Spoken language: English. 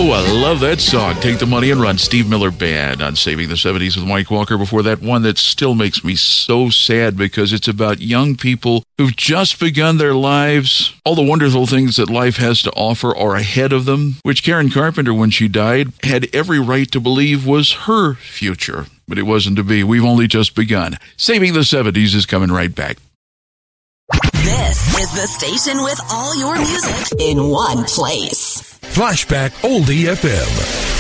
Oh, I love that song. Take the Money and Run. Steve Miller Band on Saving the 70s with Mike Walker. Before that, one that still makes me so sad because it's about young people who've just begun their lives. All the wonderful things that life has to offer are ahead of them, which Karen Carpenter, when she died, had every right to believe was her future. But it wasn't to be. We've only just begun. Saving the 70s is coming right back. This is the station with all your music in one place. Flashback Oldie FM.